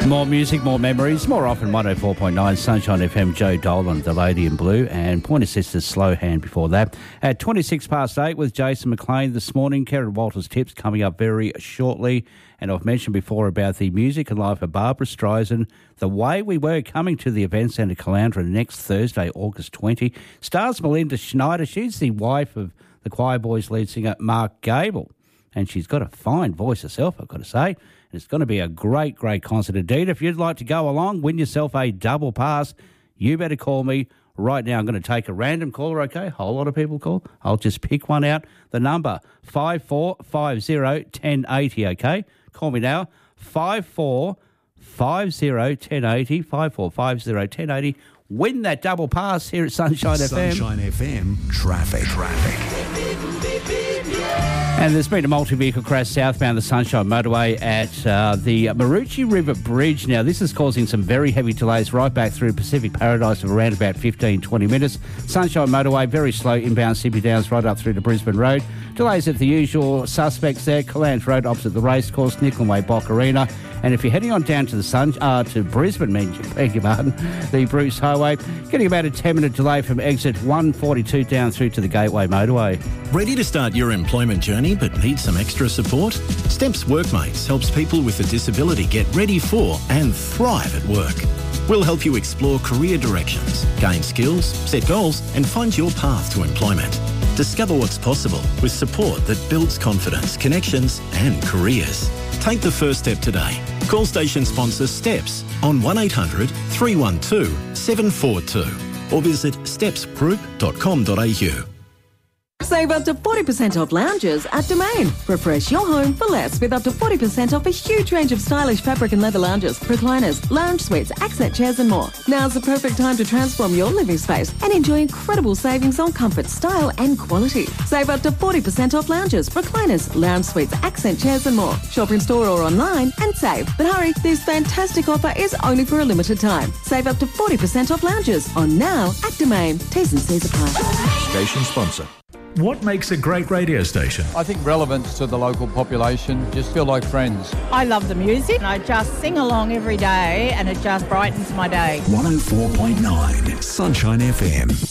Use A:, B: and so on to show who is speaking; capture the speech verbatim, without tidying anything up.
A: More music, more memories, more often one oh four point nine Sunshine F M, Joe Dolan, The Lady in Blue, and Pointer Sisters, Slow Hand before that. At twenty-six past eight with Jason McLean this morning. Karen Walters tips coming up very shortly. And I've mentioned before about the music and life of Barbara Streisand. The Way We Were coming to the Event Centre Caloundra next Thursday, August twentieth. Stars Melinda Schneider. She's the wife of the Choir Boys lead singer Mark Gable. And she's got a fine voice herself, I've got to say. It's going to be a great, great concert indeed. If you'd like to go along, win yourself a double pass, you better call me right now. I'm going to take a random caller, okay? A whole lot of people call. I'll just pick one out. The number, five four five zero, one zero eight zero, okay? Call me now, five four five zero, one zero eight zero, five four five zero, one zero eight zero. Win that double pass here at Sunshine,
B: Sunshine
A: F M.
B: Sunshine F M, traffic. Traffic.
A: And there's been a multi-vehicle crash southbound the Sunshine Motorway at uh, the Maroochy River Bridge. Now, this is causing some very heavy delays right back through Pacific Paradise of around about fifteen, twenty minutes. Sunshine Motorway, very slow inbound Sydney Downs right up through to Brisbane Road. Delays at the usual suspects there. Calange Road opposite the racecourse, Nicholn Way, Bock Arena. And if you're heading on down to the sun, uh, to Brisbane, mean, beg your pardon, the Bruce Highway, getting about a ten-minute delay from exit one forty-two down through to the Gateway Motorway.
C: Ready to start your employment journey but need some extra support? Steps Workmates helps people with a disability get ready for and thrive at work. We'll help you explore career directions, gain skills, set goals and find your path to employment. Discover what's possible with support that builds confidence, connections and careers. Take the first step today. Call station sponsor Steps on one eight hundred, three one two, seven four two or visit steps group dot com dot a u.
D: Save up to forty percent off lounges at Domain. Refresh your home for less with up to forty percent off a huge range of stylish fabric and leather lounges, recliners, lounge suites, accent chairs and more. Now's the perfect time to transform your living space and enjoy incredible savings on comfort, style and quality. Save up to forty percent off lounges, recliners, lounge suites, accent chairs and more. Shop in store or online and save. But hurry, this fantastic offer is only for a limited time. Save up to forty percent off lounges on now at Domain. T's and C's apply.
B: Station sponsor.
E: What makes a great radio station?
F: I think relevance to the local population, just feel like friends.
G: I love the music. I just sing along every day and it just brightens my day.
B: one oh four point nine Sunshine F M.